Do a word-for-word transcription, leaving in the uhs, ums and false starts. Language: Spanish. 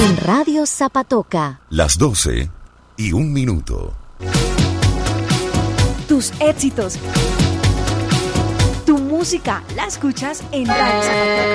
En Radio Zapatoca. Las doce y un minuto. Tus éxitos. Tu música la escuchas en Radio Zapatoca.